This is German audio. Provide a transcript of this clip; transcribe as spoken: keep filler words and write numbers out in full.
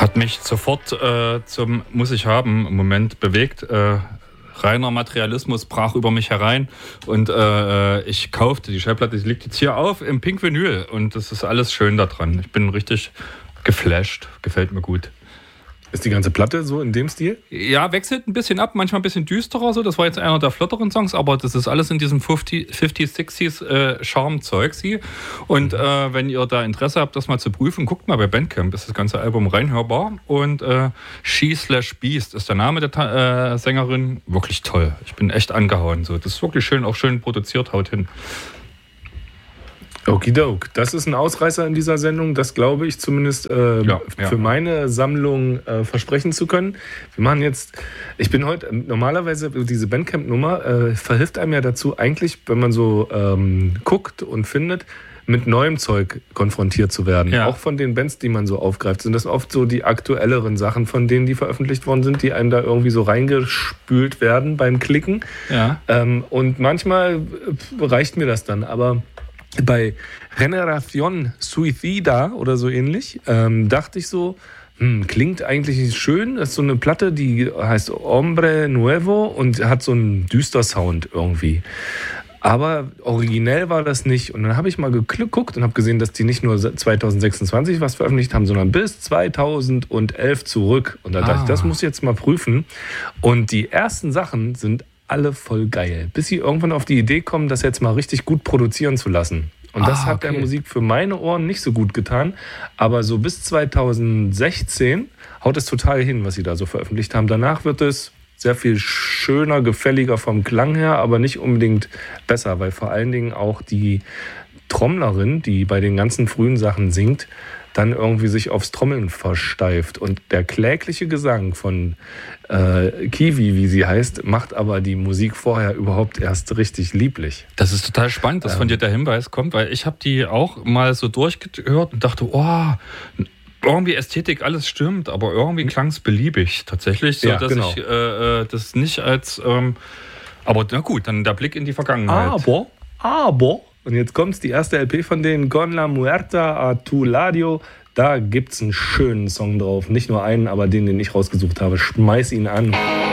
Hat mich sofort äh, zum Muss ich haben Moment bewegt. Äh, reiner Materialismus brach über mich herein und äh, ich kaufte die Schallplatte, die liegt jetzt hier auf im Pink Vinyl und das ist alles schön da dran. Ich bin richtig geflasht, gefällt mir gut. Ist die ganze Platte so in dem Stil? Ja, wechselt ein bisschen ab, manchmal ein bisschen düsterer. So. Das war jetzt einer der flotteren Songs, aber das ist alles in diesem fünfziger, sechziger äh, Charme-Zeug. Und äh, wenn ihr da Interesse habt, das mal zu prüfen, guckt mal bei Bandcamp. Ist das ganze Album reinhörbar. Und äh, She Slash Beast ist der Name der äh, Sängerin. Wirklich toll. Ich bin echt angehauen. So. Das ist wirklich schön, auch schön produziert, haut hin. Okidok, das ist ein Ausreißer in dieser Sendung, das glaube ich zumindest äh, ja, ja. für meine Sammlung äh, versprechen zu können. Wir machen jetzt, ich bin heute, normalerweise diese Bandcamp-Nummer äh, verhilft einem ja dazu eigentlich, wenn man so ähm, guckt und findet, mit neuem Zeug konfrontiert zu werden. Ja. Auch von den Bands, die man so aufgreift, sind das oft so die aktuelleren Sachen von denen, die veröffentlicht worden sind, die einem da irgendwie so reingespült werden beim Klicken. Ja. Ähm, und manchmal reicht mir das dann, aber bei Generación Suicida oder so ähnlich ähm, dachte ich so, hm, klingt eigentlich schön. Das ist so eine Platte, die heißt Hombre Nuevo und hat so einen düster Sound irgendwie. Aber originell war das nicht. Und dann habe ich mal geguckt und habe gesehen, dass die nicht nur zwanzig sechsundzwanzig was veröffentlicht haben, sondern bis zweitausendelf zurück. Und da dachte ah. ich, das muss ich jetzt mal prüfen. Und die ersten Sachen sind alle voll geil. Bis sie irgendwann auf die Idee kommen, das jetzt mal richtig gut produzieren zu lassen. Und das ah, hat okay. der Musik für meine Ohren nicht so gut getan. Aber so bis zweitausendsechzehn haut es total hin, was sie da so veröffentlicht haben. Danach wird es sehr viel schöner, gefälliger vom Klang her, aber nicht unbedingt besser, weil vor allen Dingen auch die Trommlerin, die bei den ganzen frühen Sachen singt, dann irgendwie sich aufs Trommeln versteift. Und der klägliche Gesang von äh, Kiwi, wie sie heißt, macht aber die Musik vorher überhaupt erst richtig lieblich. Das ist total spannend, dass ähm. von dir der Hinweis kommt, weil ich habe die auch mal so durchgehört und dachte, oh, irgendwie Ästhetik, alles stimmt, aber irgendwie klang es beliebig tatsächlich, so ja, dass genau. ich äh, das nicht als... Ähm, aber na gut, dann der Blick in die Vergangenheit. Aber, aber... Und jetzt kommt's, die erste L P von denen, Con la Muerta a tu Ladio. Da gibt's einen schönen Song drauf. Nicht nur einen, aber den, den ich rausgesucht habe. Schmeiß ihn an.